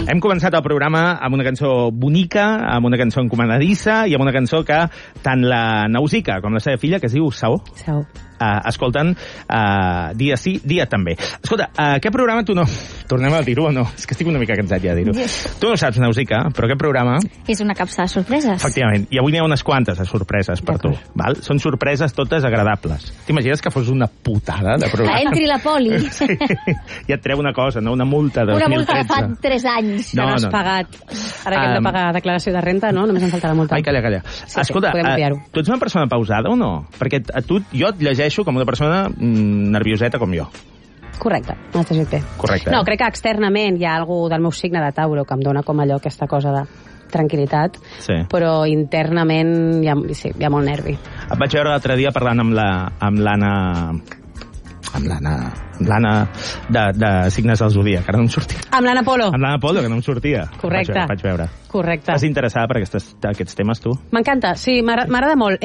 Hem començat el programa amb una cançó bonica, amb una cançó encomanadissa i amb una cançó que tant la Nausica com la seva filla, que es diu Saó, escolten dia sí, dia també. Escolta, aquest programa tu no... Tornem a dir-ho o no? És que estic una mica cansat ja de dir-ho. Tu no saps, Nausica, però aquest programa... És una capsa de sorpreses. Efectivament. I avui n'hi ha unes quantes de sorpreses per tu. Val? Són sorpreses totes agradables. T'imagines que fos una putada de programa? Que entri la poli. Sí. I et treu una cosa, no? Una multa de 2013. Una multa de fa 3 anys. No has pagat. Ara que hem de pagar declaració de renta, no? Només em falta la multa. Ai, calla. Sí, escolta, tu ets una persona pausada o no? Perquè a tu jo et llegeixo com una persona nervioseta com jo. Correcte, Correcte. No, crec que externament hi ha algú del meu signe de Tauro que em dona com allò, aquesta cosa de tranquil·litat, però internament hi ha molt nervi. Et vaig veure l'altre dia parlant amb l'Anna de signes del Zodíac, que ara no em sortia. Amb l'Anna Polo. Amb l'Anna Polo, que no em sortia. Correcte. Vaig veure. Correcte. Estàs interessada per aquests temes, tu? M'encanta, sí, m'agrada molt.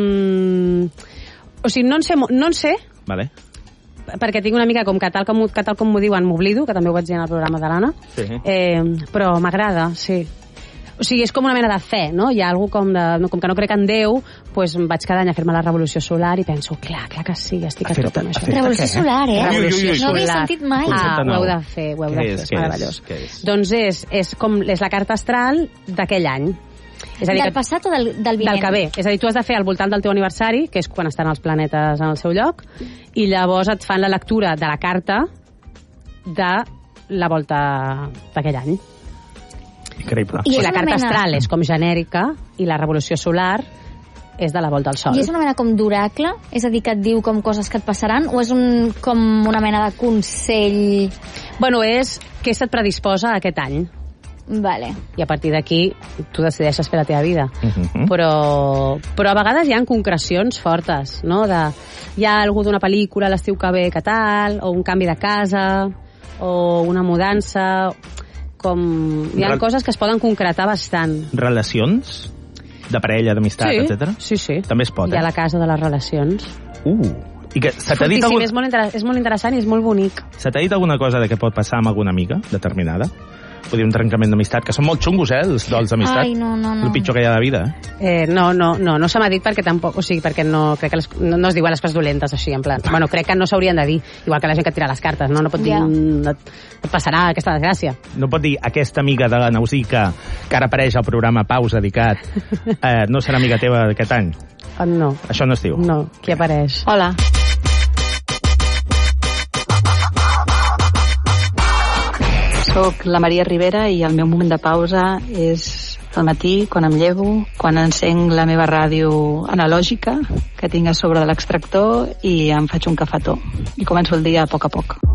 O sigui, no en sé, vale, perquè tinc una mica que tal com m'ho diuen m'oblido, que també ho vaig dir en el programa de l'Anna, però m'agrada, sí. O sigui, és com una mena de fe, no? Hi ha algú com que no crec en Déu, doncs vaig cada any a fer-me la revolució solar i penso, clar que sí, estic a tope amb això. Revolució solar, eh? Revolució no ho havia sentit mai. Ho heu de fer, és meravellós. Doncs és la carta astral d'aquell any. És a dir, del passat o del vinent? Del que ve. És a dir, tu has de fer al voltant del teu aniversari, que és quan estan els planetes en el seu lloc, i llavors et fan la lectura de la carta de la volta d'aquell any. Increïble. I la carta astral és com genèrica i la revolució solar és de la volta al sol. I és una mena com d'oracle? És a dir, que et diu com coses que et passaran? O és com una mena de consell? Bueno, és què se't predisposa aquest any. Vale. I a partir d'aquí tu decideixes fer la teva vida. Però a vegades hi ha concrecions fortes, no? Hi ha algú d'una pel·lícula l'estiu que ve que tal, o un canvi de casa, o una mudança, hi ha coses que es poden concretar bastant. Relacions? De parella, d'amistat, etc. Sí. També es pot, Hi ha la casa de les relacions. I que se t'ha dit és molt interessant i és molt bonic. Se t'ha dit alguna cosa de què pot passar amb alguna amiga determinada? Vull dir, un trencament d'amistat, que són molt xungos, els dols d'amistat. Ai, no. El pitjor que hi ha de vida, No se m'ha dit perquè tampoc, o sigui, perquè no crec que no es diuen les coses dolentes així, en plan. Bueno, crec que no s'haurien de dir, igual que la gent que tira les cartes, no pot dir et passarà aquesta desgràcia. No pot dir aquesta amiga de la Nausica que ara apareix al programa Paus dedicat, no serà amiga teva aquest any. No. Això no es diu. No, qui apareix? Hola. Soc la Maria Rivera i el meu moment de pausa és al matí, quan em llevo, quan encenc la meva ràdio analògica que tinc a sobre de l'extractor i em faig un cafetó i començo el dia a poc.